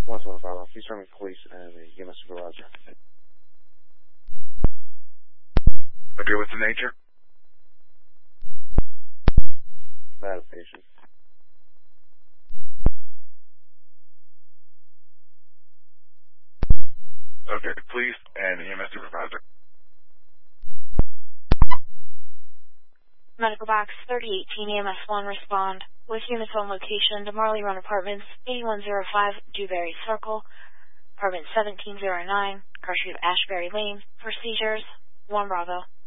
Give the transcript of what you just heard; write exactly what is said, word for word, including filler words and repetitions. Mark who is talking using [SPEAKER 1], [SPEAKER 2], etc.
[SPEAKER 1] one seven five, please turn me police and the unit supervisor.
[SPEAKER 2] Okay, what's the nature?
[SPEAKER 1] Bad patient.
[SPEAKER 2] Okay, police and E M S supervisor.
[SPEAKER 3] Medical box thirty eighteen E M S one respond with units on location to Marley Run Apartments, eighty-one oh five Dewberry Circle, apartment seventeen oh nine, Car Street, Ashbury Lane, for seizures, one Bravo.